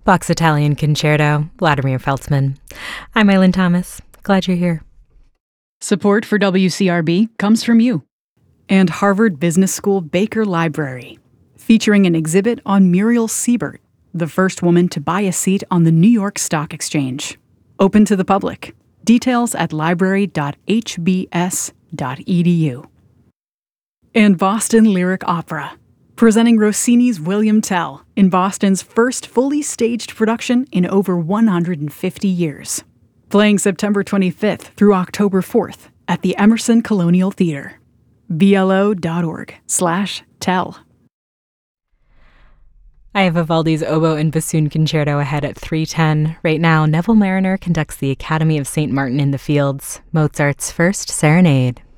Bach's Italian Concerto, Vladimir Feltzman. I'm Eileen Thomas. Glad you're here. Support for WCRB comes from you. And Harvard Business School Baker Library, featuring an exhibit on Muriel Siebert, the first woman to buy a seat on the New York Stock Exchange. Open to the public. Details at library.hbs.edu. And Boston Lyric Opera, presenting Rossini's William Tell in Boston's first fully staged production in over 150 years. Playing September 25th through October 4th at the Emerson Colonial Theater. blo.org/tell. I have Vivaldi's Oboe and Bassoon Concerto ahead at 3:10. Right now, Neville Marriner conducts the Academy of St. Martin in the Fields, Mozart's first serenade.